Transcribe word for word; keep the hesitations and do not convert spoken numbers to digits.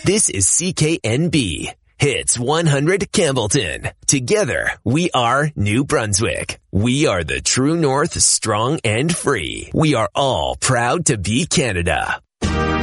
This is C K N B. Hits one hundred Campbellton. Together, we are New Brunswick. We are the true north, strong and free. We are all proud to be Canada.